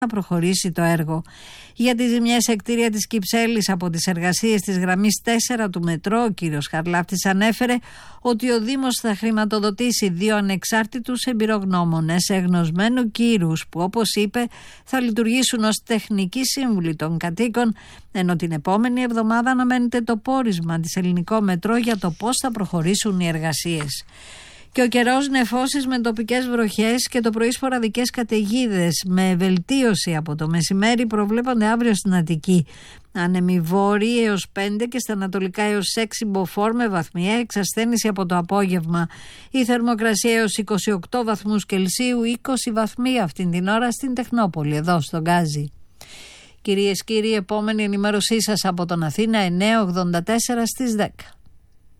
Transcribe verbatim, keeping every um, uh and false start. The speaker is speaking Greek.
να προχωρήσει το έργο. Για τις ζημιές σε κτίρια της Κυψέλης από τις εργασίες της γραμμής τέσσερα του μετρό, ο κύριος Χαρλάφτης ανέφερε ότι ο Δήμος θα χρηματοδοτήσει δύο ανεξάρτητους εμπειρογνώμονες εγνωσμένου κύρους που, όπως είπε, θα λειτουργήσουν ως τεχνικοί σύμβουλοι των κατοίκων, ενώ την επόμενη εβδομάδα αναμένεται το πόρισμα της Ελληνικό Μετρό για το πώς θα προχωρήσουν οι εργασίες. Και ο καιρός, νεφώσεις με τοπικές βροχές και το πρωί σποραδικές καταιγίδες με βελτίωση από το μεσημέρι προβλέπονται αύριο στην Αττική. Άνεμοι βόρειοι έως πέντε και στα ανατολικά έως έξι μποφόρ με βαθμιαία εξασθένηση από το απόγευμα. Η θερμοκρασία έως είκοσι οκτώ βαθμούς Κελσίου, είκοσι βαθμοί αυτήν την ώρα στην Τεχνόπολη, εδώ στον Γκάζι. Κυρίες και κύριοι, επόμενη ενημέρωσή σας από τον Αθήνα, εννιά ογδόντα τέσσερα στις δέκα.